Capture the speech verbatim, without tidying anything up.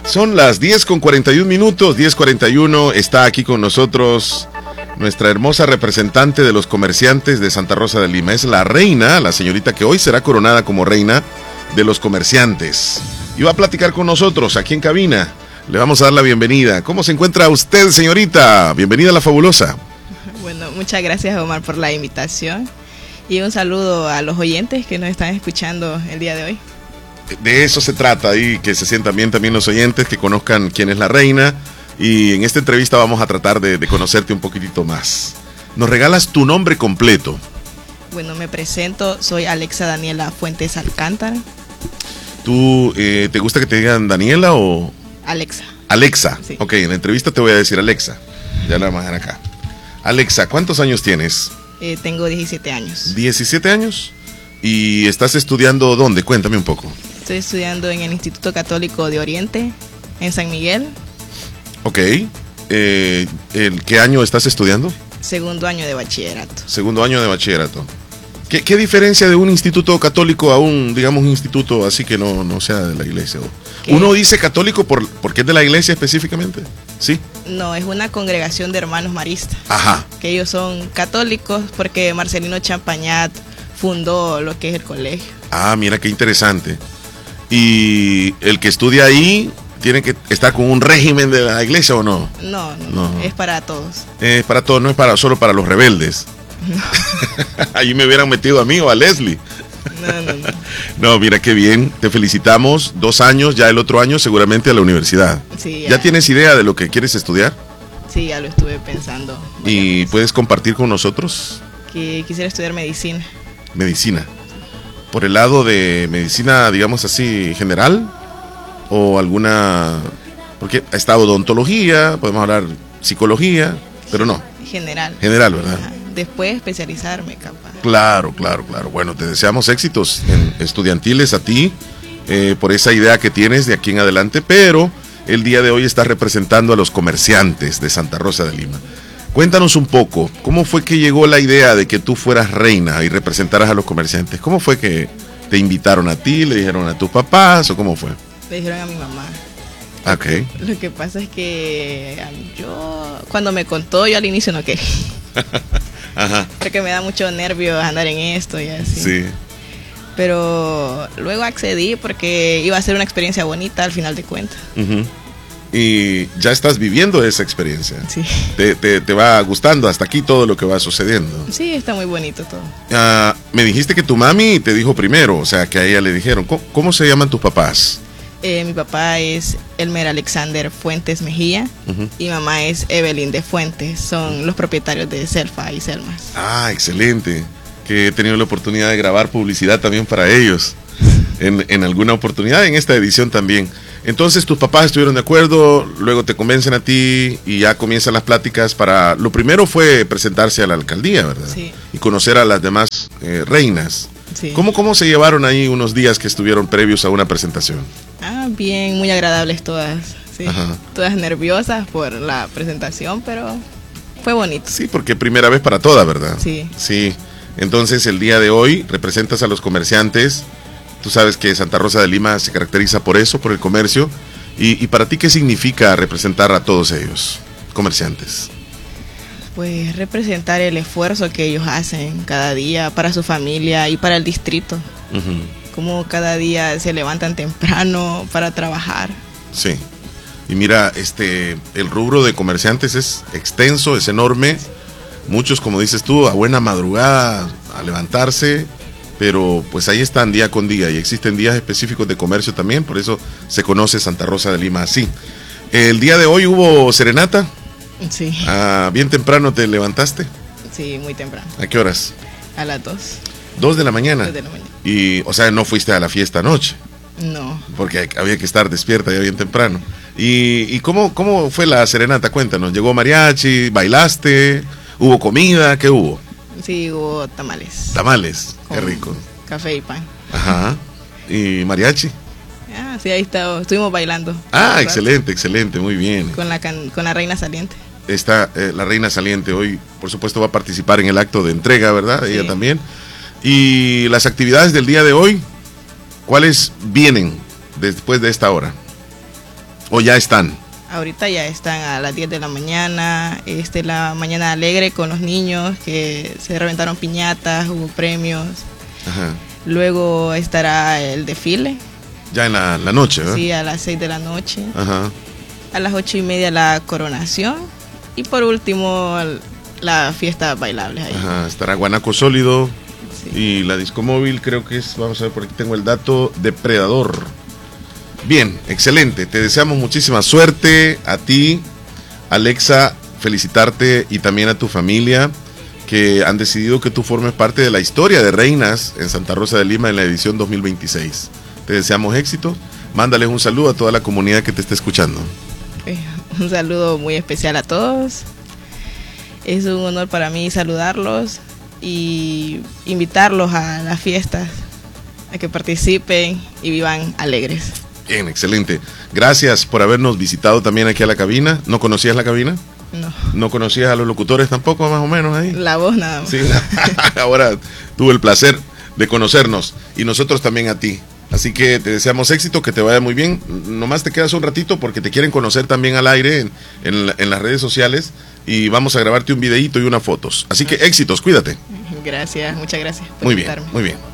Son las diez con cuarenta y un minutos, diez cuarenta y uno, está aquí con nosotros nuestra hermosa representante de los comerciantes de Santa Rosa de Lima. Es la reina, la señorita que hoy será coronada como reina de los comerciantes. Y va a platicar con nosotros aquí en cabina. Le vamos a dar la bienvenida. ¿Cómo se encuentra usted, señorita? Bienvenida a La Fabulosa. Bueno, muchas gracias, Omar, por la invitación. Y un saludo a los oyentes que nos están escuchando el día de hoy. De eso se trata, y que se sientan bien también los oyentes, que conozcan quién es la reina. Y en esta entrevista vamos a tratar de, de conocerte un poquitito más. ¿Nos regalas tu nombre completo? Bueno, me presento, soy Alexa Daniela Fuentes Alcántara. ¿Tú eh, te gusta que te digan Daniela o...? Alexa. Alexa, sí. Ok, en la entrevista te voy a decir Alexa. Ya la vamos a dejar acá. Alexa, ¿cuántos años tienes? Eh, tengo diecisiete años. ¿diecisiete años? ¿Y estás estudiando dónde? Cuéntame un poco. Estoy estudiando en el Instituto Católico de Oriente, en San Miguel. Ok. Eh, ¿el, ¿Qué año estás estudiando? Segundo año de bachillerato. Segundo año de bachillerato. ¿Qué, qué diferencia de un instituto católico a un, digamos, un instituto así que no, no sea de la iglesia? ¿Uno dice católico por, porque es de la iglesia específicamente? ¿Sí? No, es una congregación de hermanos maristas. Ajá. Que ellos son católicos porque Marcelino Champañat fundó lo que es el colegio. Ah, mira qué interesante. ¿Y el que estudia ahí tiene que estar con un régimen de la iglesia o no? No, no, no. Es para todos. Es para todos, no es para solo para los rebeldes. No. Allí me hubieran metido a mí o a Leslie. No, no, no. No, mira qué bien, te felicitamos. Dos años, ya el otro año seguramente a la universidad. Sí, ya. ¿Ya tienes idea de lo que quieres estudiar? Sí, ya lo estuve pensando. ¿Y veces. puedes compartir con nosotros? Que quisiera estudiar medicina. Medicina. ¿Por el lado de medicina, digamos así, general? ¿O alguna...? Porque ha estado odontología, podemos hablar psicología, pero no. General. General, ¿verdad? Ajá. Después especializarme, capaz. Claro, claro, claro. Bueno, te deseamos éxitos en estudiantiles a ti, eh, por esa idea que tienes de aquí en adelante, pero el día de hoy estás representando a los comerciantes de Santa Rosa de Lima. Cuéntanos un poco, ¿cómo fue que llegó la idea de que tú fueras reina y representaras a los comerciantes? ¿Cómo fue que te invitaron a ti, le dijeron a tus papás o cómo fue? Le dijeron a mi mamá. Ok. Lo que pasa es que yo, cuando me contó, yo al inicio no quería. Ajá. Porque me da mucho nervio andar en esto y así. Sí. Pero luego accedí porque iba a ser una experiencia bonita al final de cuentas. Uh-huh. Y ya estás viviendo esa experiencia. Sí. Te, te, te va gustando hasta aquí todo lo que va sucediendo. Sí, está muy bonito todo. Uh, me dijiste que tu mami te dijo primero, o sea, que a ella le dijeron. ¿Cómo, cómo se llaman tus papás? Eh, mi papá es Elmer Alexander Fuentes Mejía. Uh-huh. Y mamá es Evelyn de Fuentes. Son los propietarios de Selfa y Selmas. Ah, excelente. Que he tenido la oportunidad de grabar publicidad también para ellos. En, en alguna oportunidad, en esta edición también. Entonces tus papás estuvieron de acuerdo, luego te convencen a ti y ya comienzan las pláticas para... Lo primero fue presentarse a la alcaldía, ¿verdad? Sí. Y conocer a las demás eh, reinas. Sí. ¿Cómo, ¿Cómo se llevaron ahí unos días que estuvieron previos a una presentación? Ah, bien, muy agradables todas. Sí. Ajá. Todas nerviosas por la presentación, pero fue bonito. Sí, porque primera vez para todas, ¿verdad? Sí. Sí. Entonces el día de hoy representas a los comerciantes. Tú sabes que Santa Rosa de Lima se caracteriza por eso, por el comercio. Y, y para ti, ¿qué significa representar a todos ellos, comerciantes? Pues representar el esfuerzo que ellos hacen cada día para su familia y para el distrito. Uh-huh. Como cada día se levantan temprano para trabajar. Sí. Y mira, este, el rubro de comerciantes es extenso, es enorme. Muchos, como dices tú, a buena madrugada, a levantarse. Pero pues ahí están día con día y existen días específicos de comercio también, por eso se conoce Santa Rosa de Lima así. El día de hoy hubo serenata. Sí. Ah, bien temprano te levantaste. Sí, muy temprano. ¿A qué horas? A las dos. ¿Dos de la mañana? Dos de la mañana. Y, o sea, no fuiste a la fiesta anoche. No. Porque había que estar despierta ya bien temprano. ¿Y, y cómo, cómo fue la serenata? Cuéntanos. ¿Llegó mariachi? ¿Bailaste? ¿Hubo comida? ¿Qué hubo? Sí, hubo tamales. Tamales, qué rico. Café y pan. Ajá. ¿Y mariachi? Ah, sí, ahí está, estuvimos bailando. Ah, excelente, excelente, muy bien. Con la, can, con la reina saliente. Está eh, la reina saliente hoy, por supuesto, va a participar en el acto de entrega, ¿verdad? Sí. Ella también. Y las actividades del día de hoy, ¿cuáles vienen después de esta hora? ¿O ya están? Ahorita ya están a las diez de la mañana, este, la mañana alegre con los niños que se reventaron piñatas, hubo premios. Ajá. Luego estará el desfile. Ya en la, la noche, ¿verdad? Sí, a las seis de la noche. Ajá. A las ocho y media la coronación. Y por último, la fiesta bailable ahí. Ajá, estará Guanaco Sólido. Sí. Y la disco móvil creo que es, vamos a ver, por aquí tengo el dato, Depredador. Bien, excelente. Te deseamos muchísima suerte a ti, Alexa, felicitarte y también a tu familia que han decidido que tú formes parte de la historia de Reinas en Santa Rosa de Lima en la edición dos mil veintiséis. Te deseamos éxito. Mándales un saludo a toda la comunidad que te esté escuchando. Un saludo muy especial a todos. Es un honor para mí saludarlos y invitarlos a las fiestas, a que participen y vivan alegres. Bien, excelente. Gracias por habernos visitado también aquí a la cabina. ¿No conocías la cabina? No. ¿No conocías a los locutores tampoco, más o menos ahí? La voz nada más. Sí, ahora tuve el placer de conocernos y nosotros también a ti. Así que te deseamos éxito, que te vaya muy bien. Nomás te quedas un ratito porque te quieren conocer también al aire en, en, en las redes sociales y vamos a grabarte un videíto y unas fotos. Así que éxitos, cuídate. Gracias, muchas gracias por Muy bien, invitarme. muy bien.